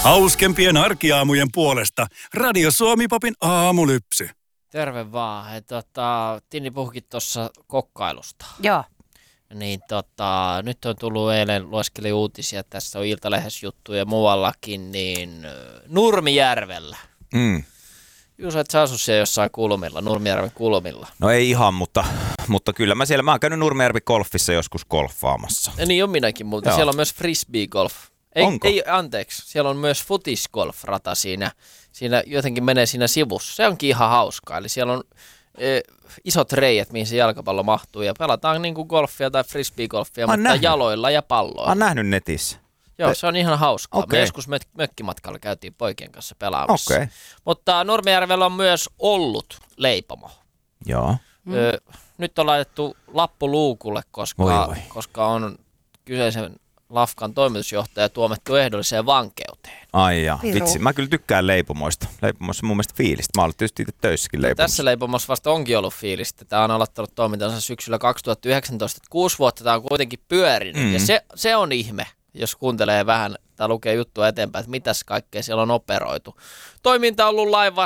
Hauskempien arkiaamujen puolesta Radio Suomi-popin aamulypsy. Terve vaan. Tinni puhukin tuossa kokkailusta. Joo. Niin nyt on tullut eilen, lueskelin uutisia, tässä on Iltalehdessä juttuja muuallakin, niin Nurmijärvellä. Juuso, et sä asu siellä jossain kulmilla, Nurmijärven kulmilla. No ei ihan, mutta kyllä mä oon käynyt Nurmijärvi golfissa joskus golfaamassa. Ja niin on minäkin, mutta siellä on myös frisbee-golf. Anteeksi, siellä on myös futisgolf-rata siinä jotenkin menee siinä sivussa. Se onkin ihan hauskaa, eli siellä on isot reijät, mihin se jalkapallo mahtuu ja pelataan niin kuin golfia tai frisbee-golfia, mutta jaloilla ja palloilla. Olen nähnyt netissä. Joo, se on ihan hauskaa. Okay. Me joskus mökkimatkalla käytiin poikien kanssa pelaamassa. Okay. Mutta Nurmijärvellä on myös ollut leipomo. Joo. Nyt on laitettu lappu luukulle, koska on kyseisen Lafkan toimitusjohtaja tuomittu ehdolliseen vankeuteen. Ai ja, vitsi. Mä kyllä tykkään leipomoista. Leipomoissa mun mielestä fiilistä. Mä olen tietysti itse töissäkin leipomossa. Tässä leipomossa vasta onkin ollut fiilistä. Tämä on aloittanut toimintansa syksyllä 2019. 6 vuotta tämä on kuitenkin pyörinyt. Ja se on ihme, jos kuuntelee vähän tai lukee juttua eteenpäin, että mitäs kaikkea siellä on operoitu. Toiminta on ollut